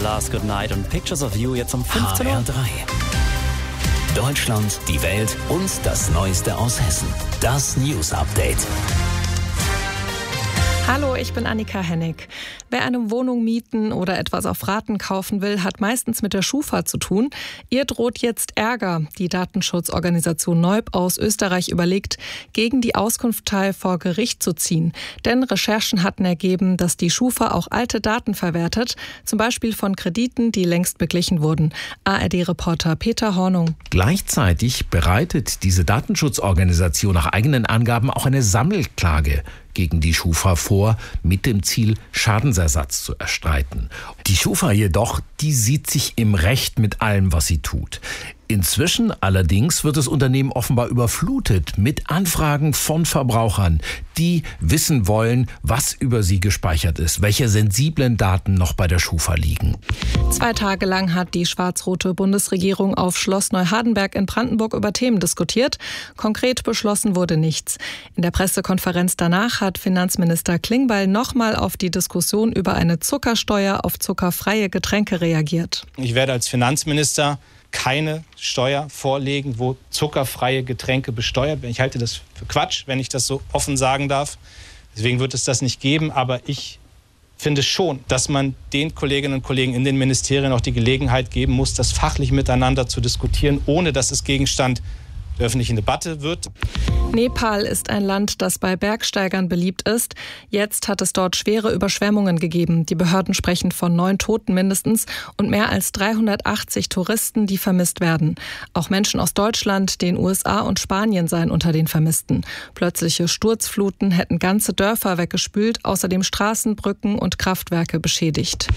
Last Good Night und Pictures of You jetzt um 15 Uhr. HR3. Deutschland, die Welt und das Neueste aus Hessen. Das News Update. Hallo, ich bin Annika Hennig. Wer eine Wohnung mieten oder etwas auf Raten kaufen will, hat meistens mit der Schufa zu tun. Ihr droht jetzt Ärger. Die Datenschutzorganisation Neub aus Österreich überlegt, gegen die Auskunftei vor Gericht zu ziehen. Denn Recherchen hatten ergeben, dass die Schufa auch alte Daten verwertet, zum Beispiel von Krediten, die längst beglichen wurden. ARD-Reporter Peter Hornung. Gleichzeitig bereitet diese Datenschutzorganisation nach eigenen Angaben auch eine Sammelklage gegen die Schufa vor, mit dem Ziel, Schadensersatz zu erstreiten. Die Schufa jedoch, die sieht sich im Recht mit allem, was sie tut. Inzwischen allerdings wird das Unternehmen offenbar überflutet mit Anfragen von Verbrauchern, die wissen wollen, was über sie gespeichert ist, welche sensiblen Daten noch bei der Schufa liegen. 2 Tage lang hat die schwarz-rote Bundesregierung auf Schloss Neuhardenberg in Brandenburg über Themen diskutiert. Konkret beschlossen wurde nichts. In der Pressekonferenz danach hat Finanzminister Klingbeil nochmal auf die Diskussion über eine Zuckersteuer auf zuckerfreie Getränke reagiert. Ich werde als Finanzminister keine Steuer vorlegen, wo zuckerfreie Getränke besteuert werden. Ich halte das für Quatsch, wenn ich das so offen sagen darf. Deswegen wird es das nicht geben. Aber ich finde schon, dass man den Kolleginnen und Kollegen in den Ministerien auch die Gelegenheit geben muss, das fachlich miteinander zu diskutieren, ohne dass es Gegenstand der öffentlichen Debatte wird. Nepal ist ein Land, das bei Bergsteigern beliebt ist. Jetzt hat es dort schwere Überschwemmungen gegeben. Die Behörden sprechen von 9 Toten mindestens und mehr als 380 Touristen, die vermisst werden. Auch Menschen aus Deutschland, den USA und Spanien seien unter den Vermissten. Plötzliche Sturzfluten hätten ganze Dörfer weggespült, außerdem Straßen, Brücken und Kraftwerke beschädigt.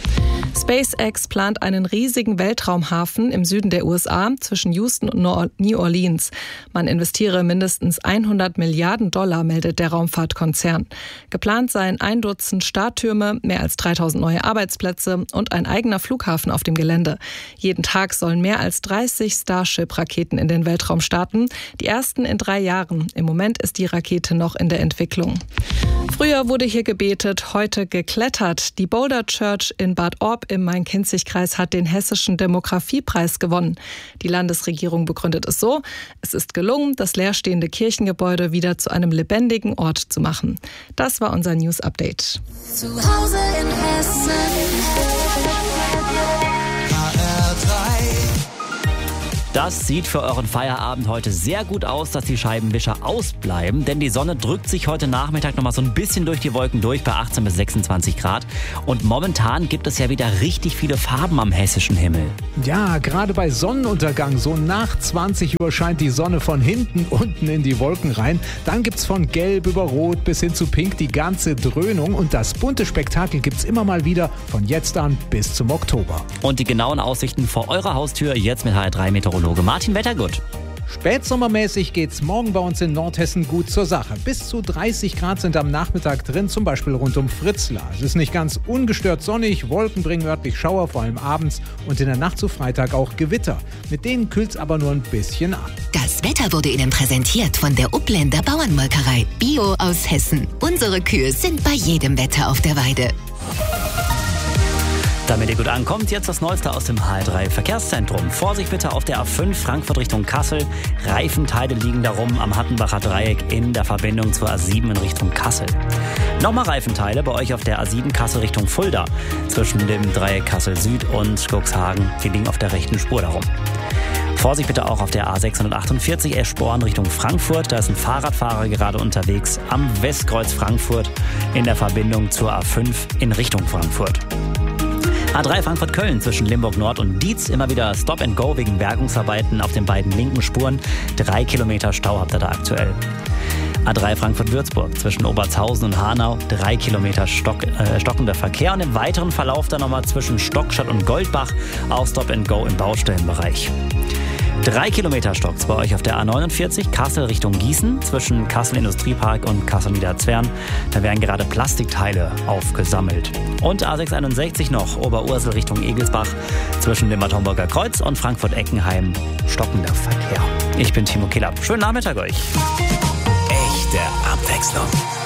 SpaceX plant einen riesigen Weltraumhafen im Süden der USA zwischen Houston und New Orleans. Man investiere mindestens $100 Milliarden, meldet der Raumfahrtkonzern. Geplant seien 1 Dutzend Starttürme, mehr als 3000 neue Arbeitsplätze und ein eigener Flughafen auf dem Gelände. Jeden Tag sollen mehr als 30 Starship-Raketen in den Weltraum starten, die ersten in 3 Jahren. Im Moment ist die Rakete noch in der Entwicklung. Früher wurde hier gebetet, heute geklettert. Die Boulder Church in Bad Orb im Main-Kinzig-Kreis hat den Hessischen Demografiepreis gewonnen. Die Landesregierung begründet es so: Es ist gelungen, das leerstehende Kirchengebäude wieder zu einem lebendigen Ort zu machen. Das war unser News Update. Zu Hause in Hessen. Das sieht für euren Feierabend heute sehr gut aus, dass die Scheibenwischer ausbleiben, denn die Sonne drückt sich heute Nachmittag noch mal so ein bisschen durch die Wolken durch bei 18 bis 26 Grad. Und momentan gibt es ja wieder richtig viele Farben am hessischen Himmel. Ja, gerade bei Sonnenuntergang, so nach 20 Uhr scheint die Sonne von hinten unten in die Wolken rein. Dann gibt's von Gelb über Rot bis hin zu Pink die ganze Dröhnung. Und das bunte Spektakel gibt's immer mal wieder von jetzt an bis zum Oktober. Und die genauen Aussichten vor eurer Haustür jetzt mit HR3-Meteorologe Martin Wettergut. Spätsommermäßig geht's morgen bei uns in Nordhessen gut zur Sache. Bis zu 30 Grad sind am Nachmittag drin, zum Beispiel rund um Fritzlar. Es ist nicht ganz ungestört sonnig, Wolken bringen örtlich Schauer, vor allem abends und in der Nacht zu Freitag auch Gewitter. Mit denen kühlt's aber nur ein bisschen ab. Das Wetter wurde Ihnen präsentiert von der Upländer Bauernmolkerei. Bio aus Hessen. Unsere Kühe sind bei jedem Wetter auf der Weide. Damit ihr gut ankommt, jetzt das Neueste aus dem HR3 Verkehrszentrum. Vorsicht bitte auf der A5 Frankfurt Richtung Kassel. Reifenteile liegen darum am Hattenbacher Dreieck in der Verbindung zur A7 in Richtung Kassel. Nochmal Reifenteile bei euch auf der A7 Kassel Richtung Fulda. Zwischen dem Dreieck Kassel Süd und Cuxhagen. Die liegen auf der rechten Spur darum. Vorsicht bitte auch auf der A648 Eschborn Richtung Frankfurt. Da ist ein Fahrradfahrer gerade unterwegs am Westkreuz Frankfurt in der Verbindung zur A5 in Richtung Frankfurt. A3 Frankfurt-Köln zwischen Limburg Nord und Dietz. Immer wieder Stop and Go wegen Bergungsarbeiten auf den beiden linken Spuren. 3 Kilometer Stau habt ihr da aktuell. A3 Frankfurt-Würzburg zwischen Obertshausen und Hanau. 3 Kilometer stockender Verkehr. Und im weiteren Verlauf dann nochmal zwischen Stockstadt und Goldbach. Auch Stop and Go im Baustellenbereich. 3 Kilometer stockt's bei euch auf der A49 Kassel Richtung Gießen zwischen Kassel Industriepark und Kassel Niederzwern. Da werden gerade Plastikteile aufgesammelt. Und A661 noch Oberursel Richtung Egelsbach zwischen dem Bad Homburger Kreuz und Frankfurt-Eckenheim. Stockender Verkehr. Ich bin Timo Killer. Schönen Nachmittag euch. Echte Abwechslung.